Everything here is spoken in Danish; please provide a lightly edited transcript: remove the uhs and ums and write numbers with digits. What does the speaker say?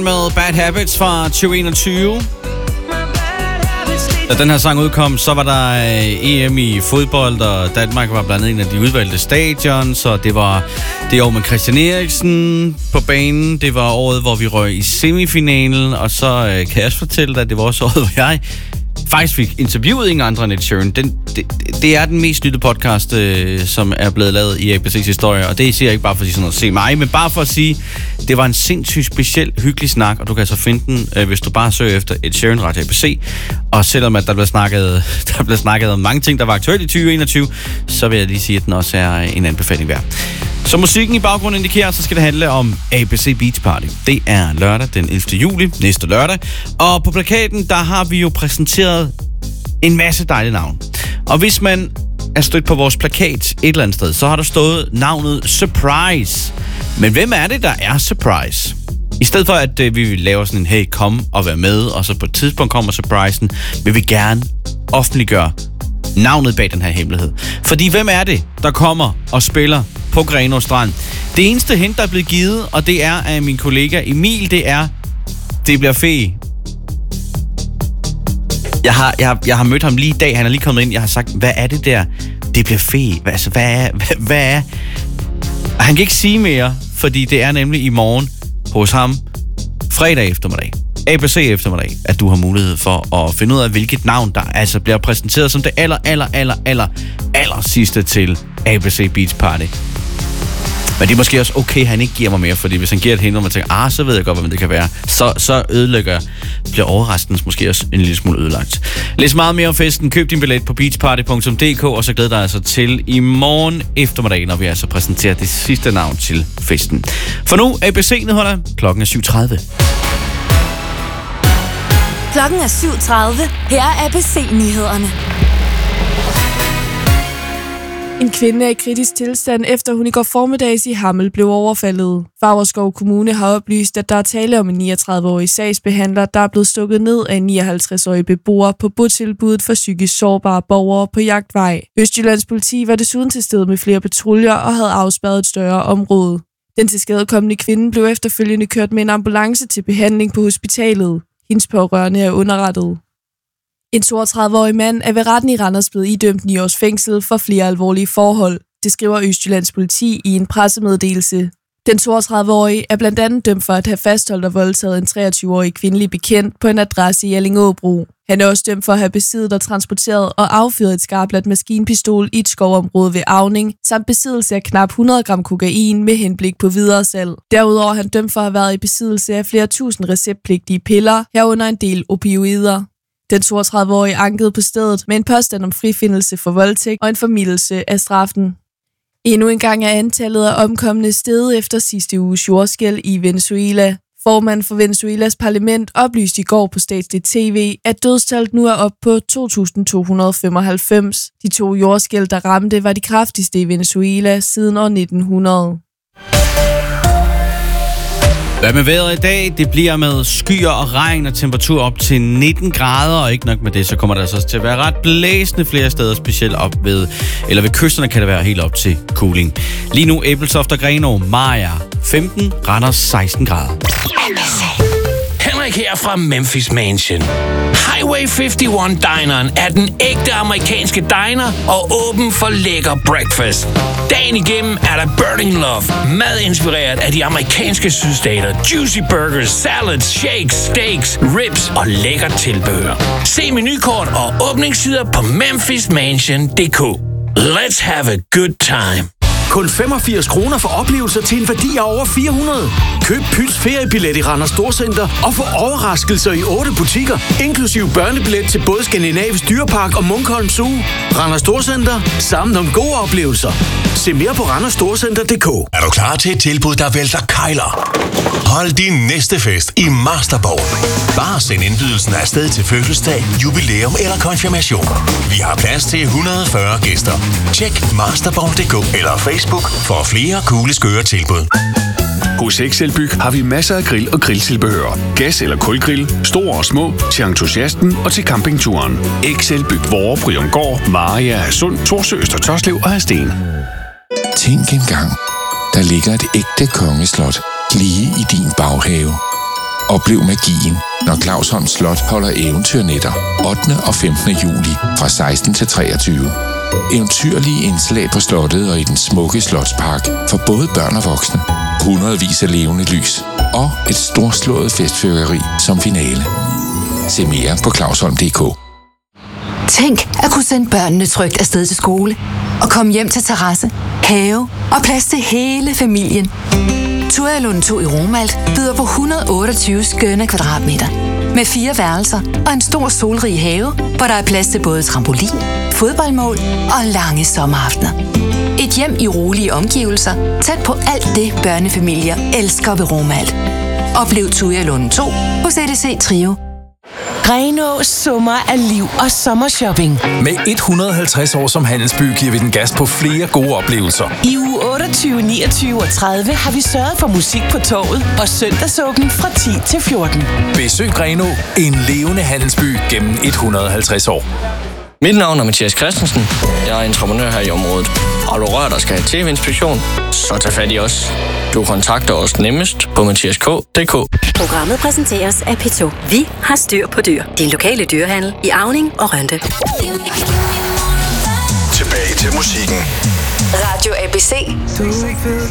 Med Bad Habits fra 2021. Da den her sang udkom, så var der EM i fodbold, og Danmark var blandt andet en af de udvalgte stadions, og det var det år med Christian Eriksen på banen. Det var året, hvor vi røg i semifinalen, og så kan jeg også fortælle dig, at det var også året, hvor jeg faktisk fik interviewet ingen andre end Ed Sheeran. Det er den mest lyttede podcast, som er blevet lavet i ABC's historie, og det siger jeg ikke bare for at sige sådan noget, se mig, men bare for at sige, det var en sindssygt speciel, hyggelig snak, og du kan så finde den, hvis du bare søger efter Ed Sheeran Radio ABC. Og selvom at der blev snakket om mange ting, der var aktuelle i 2021, så vil jeg lige sige, at den også er en anbefaling værd. Så musikken i baggrunden indikerer, så skal det handle om ABC Beach Party. Det er lørdag den 11. juli, næste lørdag. Og på plakaten, der har vi jo præsenteret en masse dejlige navn. Og hvis man er stødt på vores plakat et eller andet sted, så har der stået navnet Surprise. Men hvem er det, der er Surprise? I stedet for, at vi vil lave sådan en, hey, kom og vær med, og så på et tidspunkt kommer surprisen, vil vi gerne offentliggøre navnet bag den her hemmelighed. Fordi hvem er det, der kommer og spiller på Grenaa Strand? Det eneste hint, der er blevet givet, og det er af min kollega Emil, det bliver Fe. Jeg har mødt ham lige i dag, han er lige kommet ind, jeg har sagt, hvad er det der? Det bliver Fe. Altså, hvad er? Og han kan ikke sige mere, fordi det er nemlig i morgen hos ham, fredag eftermiddag, ABC eftermiddag, at du har mulighed for at finde ud af, hvilket navn, der altså bliver præsenteret som det aller sidste til ABC Beach Party. Men det er måske også okay, at han ikke giver mig mere, fordi hvis han giver et hint, og man tænker, så ved jeg godt, hvad det kan være, så bliver overraskelsen måske også en lille smule ødelagt. Læs meget mere om festen, køb din billet på beachparty.dk, og så glæder dig altså til i morgen eftermiddag, når vi altså præsenterer det sidste navn til festen. For nu, ABC-nyheder, klokken er 7:30. Klokken er 7:30. Her er ABC-nyhederne. En kvinde er i kritisk tilstand, efter hun i går formiddags i Hammel blev overfaldet. Favrskov Kommune har oplyst, at der er tale om en 39-årig sagsbehandler, der er blevet stukket ned af en 59-årig beboer på botilbuddet for psykisk sårbare borgere på Jagtvej. Østjyllands politi var desuden til stede med flere patruljer og havde afspærret et større område. Den tilskadekomne kvinde blev efterfølgende kørt med en ambulance til behandling på hospitalet. Hendes pårørende er underrettet. En 32-årig mand er ved retten i Randers blevet idømt 9 års fængsel for flere alvorlige forhold. Det skriver Østjyllands politi i en pressemeddelelse. Den 32-årige er blandt andet dømt for at have fastholdt og voldtaget en 23-årig kvindelig bekendt på en adresse i Allingåbro. Han er også dømt for at have besiddet og transporteret og affyret et skarpladt maskinpistol i et skovområde ved Avning, samt besiddelse af knap 100 gram kokain med henblik på videresalg. Derudover er han dømt for at have været i besiddelse af flere tusind receptpligtige piller, herunder en del opioider. Den 32-årige ankede på stedet med en påstand om frifindelse for voldtægt og en formildelse af straffen. Endnu en gang er antallet af omkomne steget efter sidste uges jordskælv i Venezuela. Formanden for Venezuelas parlament oplyste i går på statsligt tv, at dødstallet nu er op på 2.295. De 2 jordskælv, der ramte, var de kraftigste i Venezuela siden år 1900. Hvad med vejret i dag? Det bliver med skyer og regn og temperatur op til 19 grader, og ikke nok med det, så kommer der altså til at være ret blæsende flere steder, specielt op ved kysterne kan det være helt op til cooling. Lige nu Ebeltoft og Grenaa, Maja 15, Randers 16 grader. Henrik her fra Memphis Mansion. Highway 51 Dineren er den ægte amerikanske diner og åben for lækker breakfast. Dagen igennem er der Burning Love, mad inspireret af de amerikanske sydstater. Juicy burgers, salads, shakes, steaks, ribs og lækker tilbehør. Se menukort og åbningssider på memphismansion.dk. Let's have a good time. Kun 85 kroner for oplevelser til en værdi af over 400. Køb Pyls feriebillet i Randers Storcenter og få overraskelser i 8 butikker, inklusiv børnebillet til både Skandinavisk Dyrepark og Munkholm Zoo. Randers Storcenter. Sammen om gode oplevelser. Se mere på randersstorcenter.dk. Er du klar til et tilbud, der vælter kejler? Hold din næste fest i Masterborg. Bare send indbydelsen afsted til fødselsdag, jubilæum eller konfirmation. Vi har plads til 140 gæster. Tjek masterborg.dk eller Facebook for flere coole skøre tilbud. Hos Excelbyg har vi masser af grill og grilltilbehør. Gas- eller kulgrill, store og små, til entusiasten og til campingturen. Excelbyg, Vorre, Bryumgård, Maria, Hadsund, Thorsø, Øster Toslev og Hadsten. Tænk engang, der ligger et ægte kongeslot lige i din baghave. Oplev magien, når Clausholm Slot holder eventyrnætter 8. og 15. juli fra 16 til 23. Eventyrlige indslag på slottet og i den smukke slotspark for både børn og voksne. Hundredvis af levende lys og et storslået festfyrværkeri som finale. Se mere på clausholm.dk. Tænk at kunne sende børnene trygt afsted til skole og komme hjem til terrasse, have og plads til hele familien. Tualund 2 i Romalt byder på 128 skønne kvadratmeter med 4 værelser og en stor solrig have, hvor der er plads til både trampolin, fodboldmål og lange sommeraftener. Et hjem i rolige omgivelser, tæt på alt det børnefamilier elsker ved Romalt. Oplev Tualund 2 hos EDC Trio. Grenaa summer af liv og sommershopping. Med 150 år som handelsby giver vi den gas på flere gode oplevelser. I uge 28, 29 og 30 har vi sørget for musik på toget og søndagsåben fra 10 til 14. Besøg Grenaa, en levende handelsby gennem 150 år. Mit navn er Mathias Christensen. Jeg er entreprenør her i området. Har du rørt og skal have tv-inspektion, så tag fat i os. Du kontakter os nemmest på mathiask.dk. Programmet præsenteres af P2. Vi har styr på dyr. Din lokale dyrehandel i Auning og Rønde. Tilbage til musikken. Radio ABC. Du ved